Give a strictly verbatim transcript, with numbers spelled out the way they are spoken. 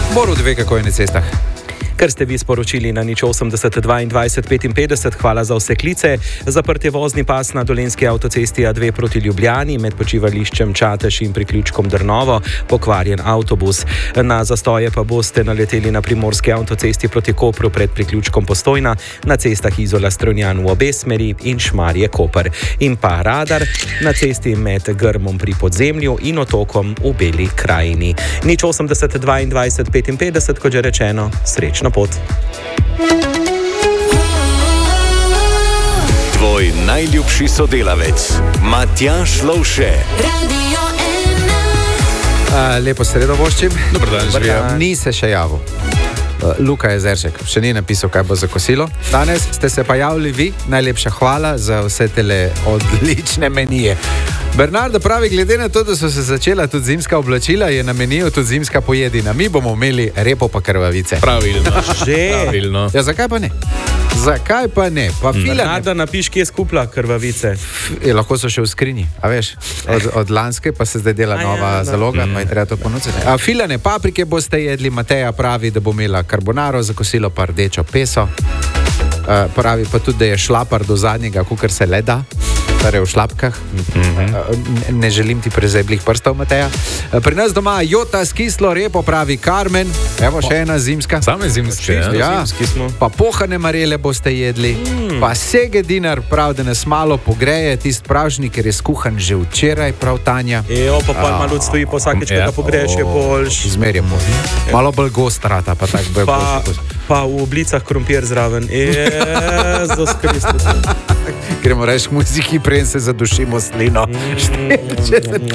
Borut ve, kako je na cestah. Ker ste vi sporočili na nič osemdeset dvaindvajset petinpetdeset, hvala za vse klice. Zaprt je vozni pas na Dolenjski avtocesti A dve proti Ljubljani med počivališčem Čatež in priključkom Drnovo, pokvarjen avtobus. Na zastoje pa boste naleteli na primorski avtocesti proti Kopru pred priključkom Postojna, na cestah Izola Strunjan v obe smeri in Šmarje Koper. In pa radar na cesti med Grmom pri Podzemlju in otokom v Beli krajini. nič osemdeset dvaindvajset petinpetdeset, kot že rečeno, srečno pot. Tvoj najljubši sodelavec, Matjaž Lovše. Uh, lepo sredo voščim. Dobar dan, živim. Ni se še javil. Uh, Luka Jezeršek še ni napisal, kaj bo za kosilo. Danes ste se pa javili vi. Najlepša hvala za vse tele odlične menije. Bernardo pravi, glede na to, da so se začela tudi zimska oblačila, je na meniju tudi zimska pojedina. Mi bomo imeli repo pa krvavice. Pravilno. Pravilno. Ja, zakaj pa ne? Zakaj pa ne? Pa filane. Bernardo, napiš, kje je skupla krvavice. Je, lahko so še v skrini, a veš, od, od lanske pa se zdaj dela A nova ja, zaloga, Mm. pa je treba to ponuditi. A filane, paprike boste jedli, Mateja pravi, da bo imela karbonaro za kosilo pa rdečo peso. Uh, pravi pa tudi, da je šlapar do zadnjega, kukar se le da. Torej v šlapkah. Mm-hmm. Ne želim ti prezeblih prstov, Mateja. Pri nas doma jota s kislo repo, pravi Karmen. Evo še ena zimska. Same zimske, ja. Ja. Zimski smo. Pa pohane marele boste jedli. Mm. Pa segedinar, prav, da nas malo pogreje. Tist pražnik, ker je skuhan že včeraj, prav Tanja. Ejo, pa pa malo stoji po vsakeč, Ja. da pogreš je boljš. Zmerje bolj. Malo bolj gost rata, pa tako bolj Pa, gost. pa v oblicah krompir zraven. Jezus Kristus. Gremo reči k muziki, preden se zadušimo s slino.